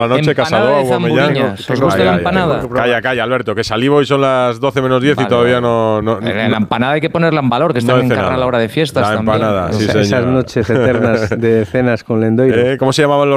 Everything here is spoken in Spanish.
La noche Casado, Aubameyang. ¿Os gusta la empanada? Calla, Alberto, que salivo y son las 12 menos 10 y todavía no. La empanada hay que ponerla en valor, que están en carga a la hora de fiestas también. La empanada, sí, señor. Esas noches eternas de cenas con Lendoiro. ¿Cómo se llamaban los